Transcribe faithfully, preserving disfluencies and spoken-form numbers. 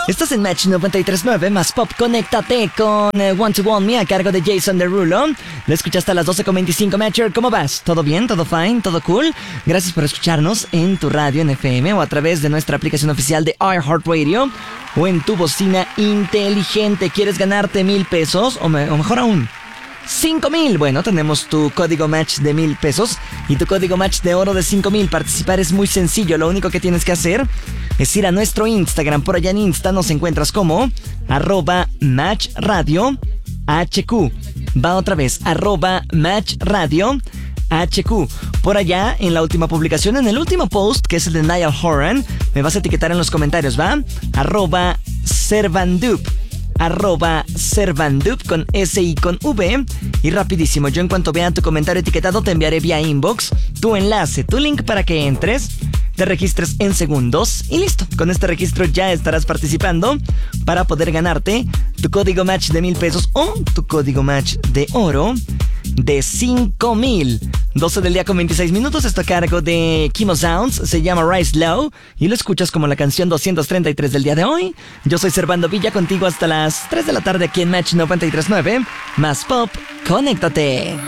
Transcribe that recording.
Estás en Match noventa y tres punto nueve más Pop. Conéctate con eh, Want to Want Me a cargo de Jason Derulo. Lo escuchaste a las doce con veinticinco. Matcher, ¿cómo vas? ¿Todo bien? ¿Todo fine? ¿Todo cool? Gracias por escucharnos en tu radio en F M o a través de nuestra aplicación oficial de iHeartRadio o en tu bocina inteligente. ¿Quieres ganarte mil pesos? O, me, o mejor aún, cinco mil. Bueno, tenemos tu código match de mil pesos y tu código match de oro de cinco mil. Participar es muy sencillo. Lo único que tienes que hacer es ir a nuestro Instagram. Por allá en Insta nos encuentras como arroba match radio hq. Va otra vez, arroba match radio hq. Por allá en la última publicación, en el último post, que es el de Niall Horan, me vas a etiquetar en los comentarios, ¿va? Arroba servandup. Arroba servandup con S y con V. Y rapidísimo, yo en cuanto vea tu comentario etiquetado te enviaré vía inbox tu enlace, tu link para que entres, te registres en segundos y listo. Con este registro ya estarás participando para poder ganarte tu código match de mil pesos o tu código match de oro de cinco mil. doce del día con veintiséis minutos. Esto a cargo de Kimo Sounds. Se llama Rise Low y lo escuchas como la canción doscientos treinta y tres del día de hoy. Yo soy Servando Villa, contigo hasta las tres de la tarde aquí en Match noventa y tres punto nueve más Pop. Conéctate.